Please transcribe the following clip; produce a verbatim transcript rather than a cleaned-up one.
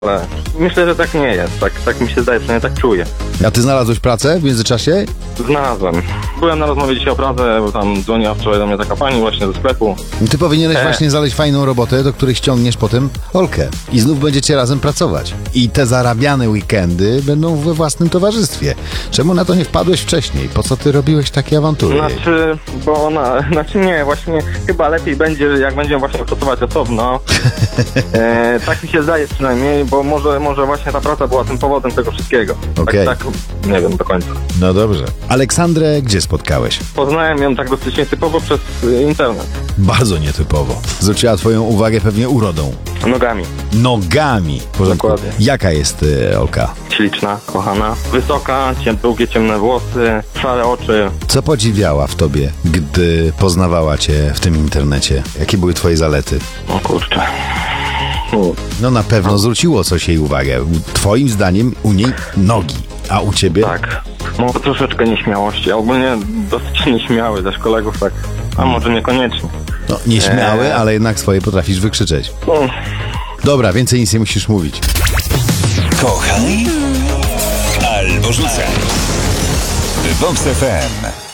ale myślę, że tak nie jest. Tak, tak mi się zdaje, przynajmniej tak czuję. A ty znalazłeś pracę w międzyczasie? Znalazłem. Byłem na rozmowie dzisiaj o Pradze, bo tam dzwoniła wczoraj do mnie taka pani właśnie ze sklepu. Ty powinieneś E. właśnie znaleźć fajną robotę, do której ściągniesz potem Olkę. I znów będziecie razem pracować. I te zarabiane weekendy będą we własnym towarzystwie. Czemu na to nie wpadłeś wcześniej? Po co ty robiłeś takie awantury? Znaczy, bo ona, znaczy nie, właśnie chyba lepiej będzie, jak będziemy właśnie pracować osobno. E, tak mi się zdaje przynajmniej, bo może, może właśnie ta praca była tym powodem tego wszystkiego. Okej. Tak, tak, nie wiem do końca. No dobrze. Aleksandrę gdzie spotkałeś? Poznałem ją tak dosyć nietypowo przez y, internet. Bardzo nietypowo. Zwróciła twoją uwagę pewnie urodą. Nogami. Nogami. W porządku. Dokładnie. Jaka jest y, Olka? Śliczna, kochana. Wysoka, ciem, długie, ciemne włosy, szare oczy. Co podziwiała w tobie, gdy poznawała cię w tym internecie? Jakie były twoje zalety? O kurczę. U. No na pewno zwróciło coś jej uwagę. Twoim zdaniem u niej nogi, a u ciebie? Tak. Może troszeczkę nieśmiałości. Ogólnie dosyć nieśmiały też kolegów, tak. A może niekoniecznie. No nieśmiały, Eee. ale jednak swoje potrafisz wykrzyczeć. No. Dobra, więcej nic nie musisz mówić. Kochaj albo rzucaj. Vox F M.